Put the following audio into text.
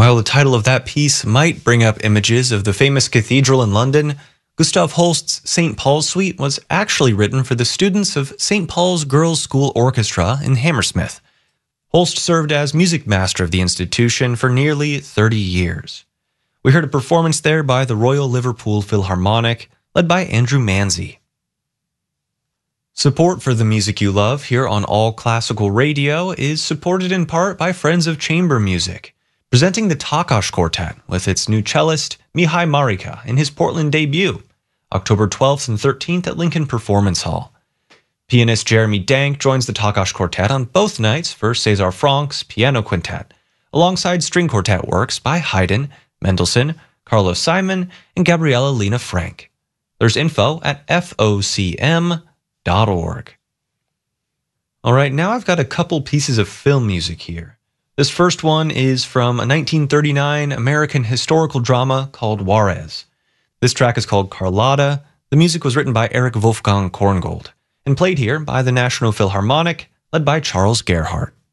While the title of that piece might bring up images of the famous cathedral in London, Gustav Holst's St. Paul's Suite was actually written for the students of St. Paul's Girls' School Orchestra in Hammersmith. Holst served as music master of the institution for nearly 30 years. We heard a performance there by the Royal Liverpool Philharmonic, led by Andrew Manzi. Support for the music you love here on All Classical Radio is supported in part by Friends of Chamber Music, presenting the Takács Quartet with its new cellist, Mihai Marika, in his Portland debut, October 12th and 13th at Lincoln Performance Hall. Pianist Jeremy Dank joins the Takács Quartet on both nights for César Franck's Piano Quintet, alongside string quartet works by Haydn, Mendelssohn, Carlos Simon, and Gabriela Lena Frank. There's info at focm.org. All right, now I've got a couple pieces of film music here. This first one is from a 1939 American historical drama called Juarez. This track is called Carlotta. The music was written by Erich Wolfgang Korngold and played here by the National Philharmonic, led by Charles Gerhardt.